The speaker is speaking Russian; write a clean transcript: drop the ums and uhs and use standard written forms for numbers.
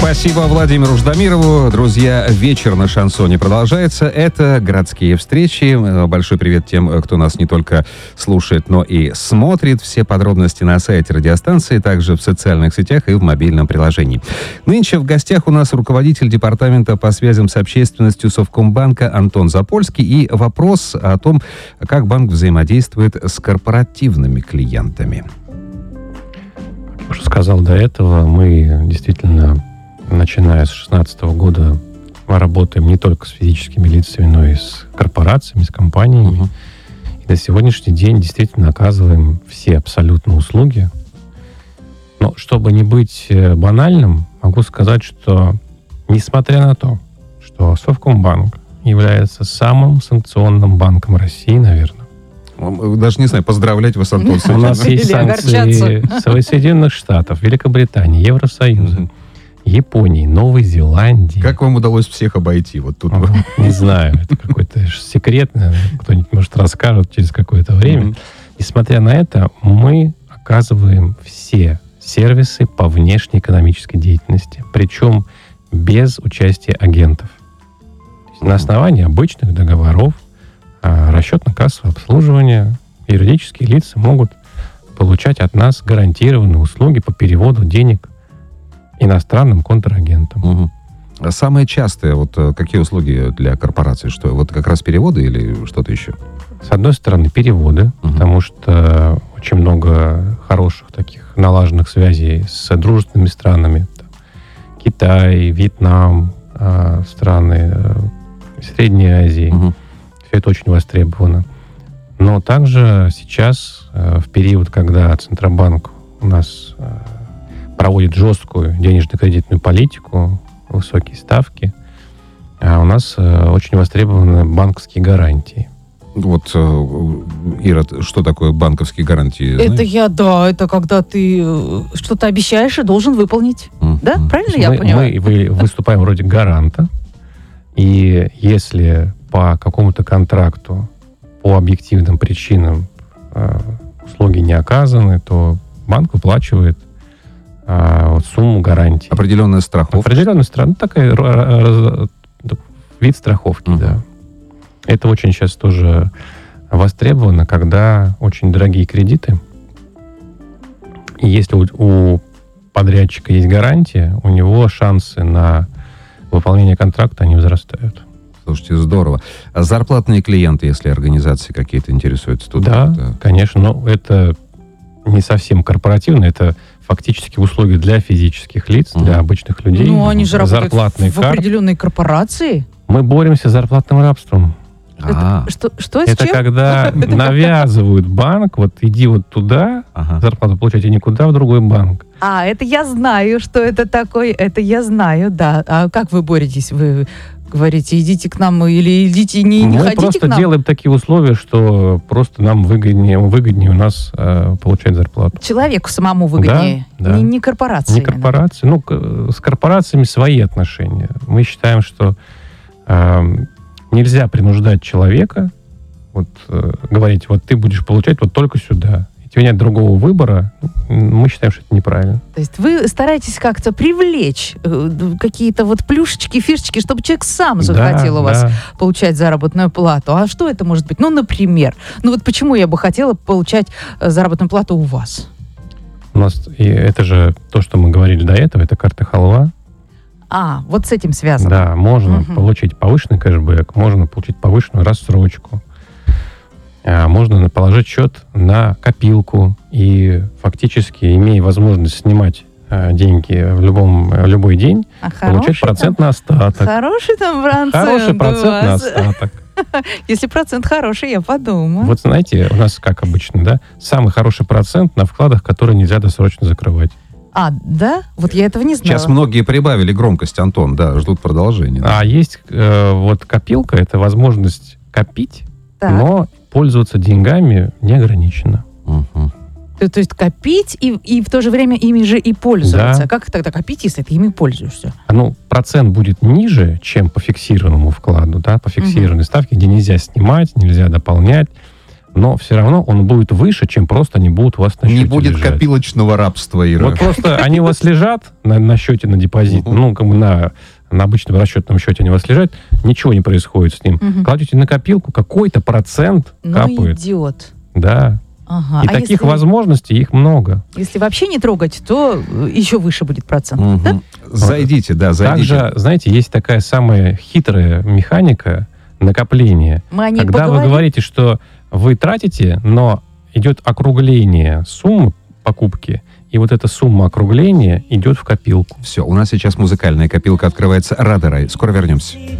Спасибо Владимиру Ждамирову. Друзья, вечер на шансоне продолжается. Это «Городские встречи». Большой привет тем, кто нас не только слушает, но и смотрит. Все подробности на сайте радиостанции, также в социальных сетях и в мобильном приложении. Нынче в гостях у нас руководитель департамента по связям с общественностью Совкомбанка Антон Запольский. И вопрос о том, как банк взаимодействует с корпоративными клиентами. Как я уже сказал до этого, мы действительно, начиная с 2016 года, работаем не только с физическими лицами, но и с корпорациями, с компаниями. И на сегодняшний день действительно оказываем все абсолютно услуги. Но чтобы не быть банальным, могу сказать, что несмотря на то, что Совкомбанк является самым санкционным банком России, наверное. Даже не знаю, поздравлять вас, Антон. У нас есть санкции Соединенных Штатов, Великобритании, Евросоюза, Японии, Новой Зеландии. Как вам удалось всех обойти? Вот тут не знаю, это какой-то секрет, кто-нибудь, может, расскажет через какое-то время. Несмотря на это, мы оказываем все сервисы по внешней экономической деятельности, причем без участия агентов. На основании обычных договоров расчетно-кассовое обслуживание юридические лица могут получать от нас гарантированные услуги по переводу денег иностранным контрагентам. А самые частые, какие услуги для корпораций? Что, как раз переводы или что-то еще? С одной стороны, переводы, потому что очень много хороших таких налаженных связей с дружественными странами. Китай, Вьетнам, страны Средней Азии. Все это очень востребовано. Но также сейчас, в период, когда Центробанк у нас проводит жесткую денежно-кредитную политику, высокие ставки, у нас очень востребованы банковские гарантии. Ира, что такое банковские гарантии? Это когда ты что-то обещаешь и должен выполнить. Да? Правильно я понимаю? Мы выступаем вроде гаранта, и если по какому-то контракту по объективным причинам услуги не оказаны, то банк выплачивает сумму гарантии. Определенная страховка? Такой вид страховки, да. Это очень сейчас тоже востребовано, когда очень дорогие кредиты. И если у подрядчика есть гарантия, у него шансы на выполнение контракта, они возрастают. Слушайте, здорово. А зарплатные клиенты, если организации какие-то интересуются тут? Да, конечно, но это не совсем корпоративно, это фактически услуги для физических лиц, для обычных людей. Ну, они же работают в определенной корпорации. Мы боремся с зарплатным рабством. Что с это чем? Когда навязывают банк, иди туда, зарплату получать, а никуда в другой банк. Это я знаю, что это такое, это я знаю, да. А как вы боретесь? Вы говорите, идите к нам или идите не ходите к нам? Мы просто делаем такие условия, что просто нам выгоднее у нас получать зарплату. Человеку самому выгоднее, да. Не корпорации. Не корпорации. С корпорациями свои отношения. Мы считаем, что нельзя принуждать человека, говорить, ты будешь получать только сюда. И тебе нет другого выбора. Мы считаем, что это неправильно. То есть вы стараетесь как-то привлечь какие-то плюшечки, фишечки, чтобы человек сам захотел у вас получать заработную плату. А что это может быть? Например, почему я бы хотела получать заработную плату у вас? У нас, и это же то, что мы говорили до этого, это карта халва. С этим связано. Да, можно получить повышенный кэшбэк, можно получить повышенную рассрочку, можно положить счет на копилку и фактически, имея возможность снимать деньги в любой день, получать процент на остаток. Хороший там процент. Хороший процент на остаток. Если процент хороший, я подумаю. Знаете, у нас как обычно, самый хороший процент на вкладах, которые нельзя досрочно закрывать. Да? Я этого не знала. Сейчас многие прибавили громкость, Антон, ждут продолжения. Есть копилка, это возможность копить, но пользоваться деньгами неограниченно. То есть копить и в то же время ими же и пользоваться. Да. Как тогда копить, если ты ими пользуешься? Процент будет ниже, чем по фиксированному вкладу, по фиксированной ставке, где нельзя снимать, нельзя дополнять. но все равно он будет выше, чем просто они будут у вас на счете Не будет лежать. копилочного рабства, Ира. Вот просто они у вас лежат на счете, на депозит, на обычном расчетном счете они у вас лежат, ничего не происходит с ним. Кладете на копилку, какой-то процент капает. Идиот. Да. Ага. И таких возможностей их много. Если вообще не трогать, то еще выше будет процент. Да? Зайдите. Также, знаете, есть такая самая хитрая механика накопления. Мы о ней Когда поговорим. вы говорите, что вы тратите, но идет округление суммы покупки, и вот эта сумма округления идет в копилку. Все, у нас сейчас музыкальная копилка открывается. Рада Рай. Скоро вернемся.